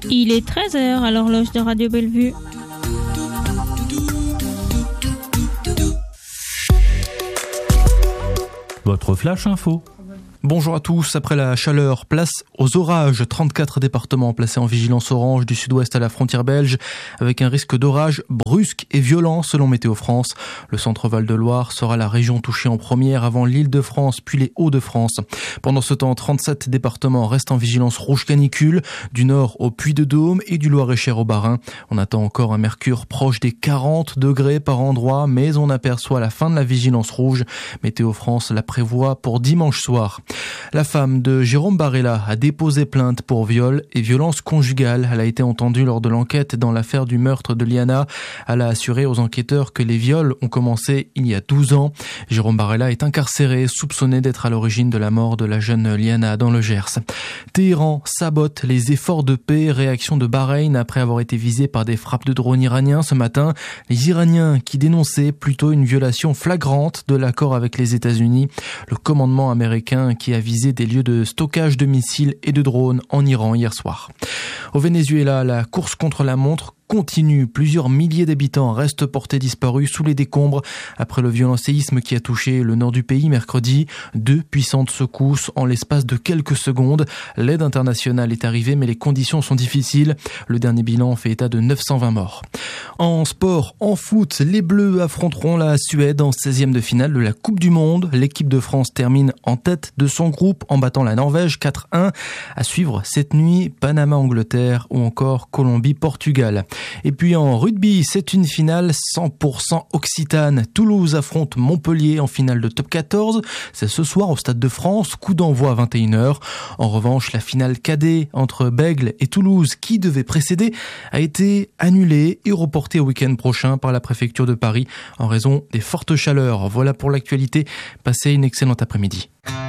Il est 13h à l'horloge de Radio Bellevue. Votre flash info. Bonjour à tous, après la chaleur, place aux orages. 34 départements placés en vigilance orange du sud-ouest à la frontière belge, avec un risque d'orage brusque et violent selon Météo France. Le centre Val-de-Loire sera la région touchée en première avant l'Île-de-France puis les Hauts-de-France. Pendant ce temps, 37 départements restent en vigilance rouge canicule, du nord au Puy-de-Dôme et du Loir-et-Cher au Bas-Rhin. On attend encore un mercure proche des 40 degrés par endroit, mais on aperçoit la fin de la vigilance rouge. Météo France la prévoit pour dimanche soir. La femme de Jérôme Barella a déposé plainte pour viol et violence conjugale. Elle a été entendue lors de l'enquête dans l'affaire du meurtre de Liana. Elle a assuré aux enquêteurs que les viols ont commencé il y a 12 ans. Jérôme Barella est incarcéré, soupçonné d'être à l'origine de la mort de la jeune Liana dans le Gers. Téhéran sabote les efforts de paix. Réaction de Bahreïn après avoir été visé par des frappes de drones iraniens ce matin. Les Iraniens qui dénonçaient plutôt une violation flagrante de l'accord avec les États-Unis. Le commandement américain qui a visé des lieux de stockage de missiles et de drones en Iran hier soir. Au Venezuela, la course contre la montre continue. Plusieurs milliers d'habitants restent portés disparus sous les décombres après le violent séisme qui a touché le nord du pays mercredi. 2 puissantes secousses en l'espace de quelques secondes. L'aide internationale est arrivée, mais les conditions sont difficiles. Le dernier bilan fait état de 920 morts. En sport, en foot, les Bleus affronteront la Suède en 16e de finale de la Coupe du Monde. L'équipe de France termine en tête de son groupe en battant la Norvège 4-1. À suivre cette nuit, Panama-Angleterre ou encore Colombie-Portugal. Et puis en rugby, c'est une finale 100% occitane. Toulouse affronte Montpellier en finale de top 14. C'est ce soir au Stade de France, coup d'envoi à 21h. En revanche, la finale cadet entre Bègles et Toulouse, qui devait précéder, a été annulée et reportée au week-end prochain par la préfecture de Paris en raison des fortes chaleurs. Voilà pour l'actualité. Passez une excellente après-midi.